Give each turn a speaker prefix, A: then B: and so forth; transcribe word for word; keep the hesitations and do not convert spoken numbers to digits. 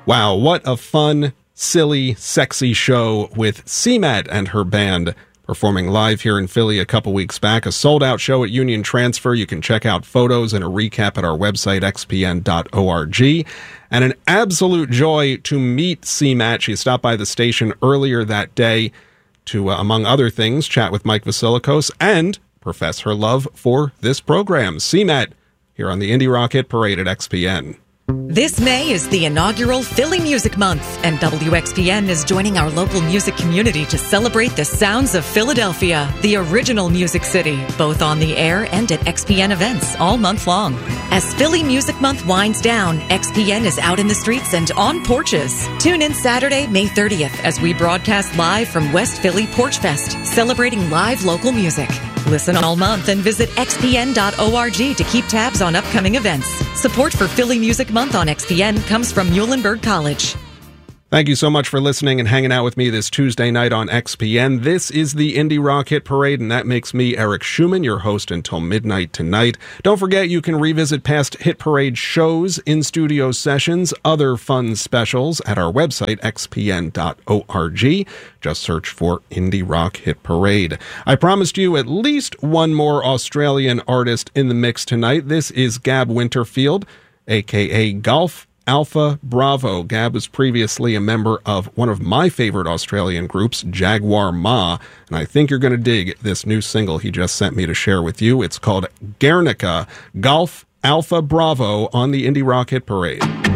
A: Wow, what a fun, silly, sexy show with C M A T and her band performing live here in Philly a couple weeks back. A sold-out show at Union Transfer. You can check out photos and a recap at our website, x p n dot org. And an absolute joy to meet C M A T. She stopped by the station earlier that day to, uh, among other things, chat with Mike Vasilikos and profess her love for this program. C M A T here on the Indie Rock Hit Parade at X P N.
B: This May is the inaugural Philly Music Month, and W X P N is joining our local music community to celebrate the sounds of Philadelphia, the original music city, both on the air and at X P N events all month long. As Philly Music Month winds down, X P N is out in the streets and on porches. Tune in Saturday, May thirtieth, as we broadcast live from West Philly Porch Fest, celebrating live local music. Listen all month and visit x p n dot org to keep tabs on upcoming events. Support for Philly Music Month on X P N comes from Muhlenberg College.
A: Thank you so much for listening and hanging out with me this Tuesday night on X P N. This is the Indie Rock Hit Parade, and that makes me Eric Schumann, your host until midnight tonight. Don't forget you can revisit past Hit Parade shows, in-studio sessions, other fun specials at our website, x p n dot org. Just search for Indie Rock Hit Parade. I promised you at least one more Australian artist in the mix tonight. This is Gab Winterfield, a k a. Golf Alpha Bravo. Gab was previously a member of one of my favorite Australian groups, Jaguar Ma, and I think you're going to dig this new single he just sent me to share with you. It's called Guernica. Golf Alpha Bravo on the Indie Rock Hit Parade.